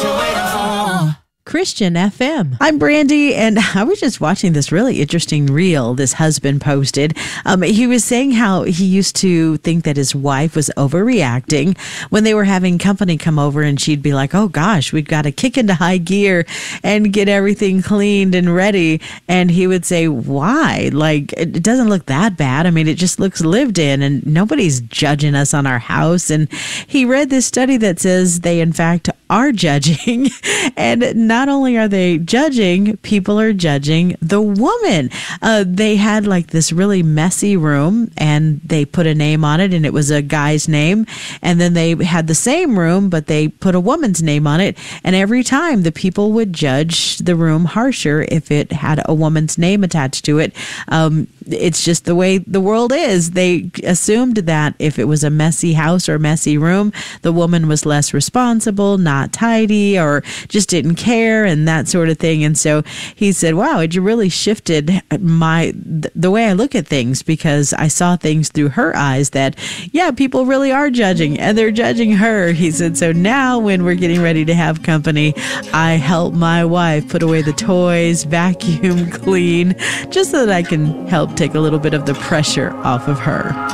Christian FM. I'm Brandy, and I was just watching this really interesting reel this husband posted. He was saying how he used to think that his wife was overreacting when they were having company come over, and she'd be like, oh gosh, we've got to kick into high gear and get everything cleaned and ready. And he would say, why? Like, it doesn't look that bad. I mean, it just looks lived in, and nobody's judging us on our house. And he read this study that says they, in fact, are judging. And not only are they judging, people are judging the woman. They had like this really messy room, and they put a name on it, and it was a guy's name. And then they had the same room, but they put a woman's name on it. And every time the people would judge the room harsher if it had a woman's name attached to it. It's just the way the world is. They assumed that if it was a messy house or a messy room, the woman was less responsible, not tidy, or just didn't care, and that sort of thing. And so he said, wow, it really shifted the way I look at things, because I saw things through her eyes that, yeah, people really are judging, and they're judging her. He said, so now when we're getting ready to have company, I help my wife put away the toys, vacuum, clean, just so that I can help take a little bit of the pressure off of her.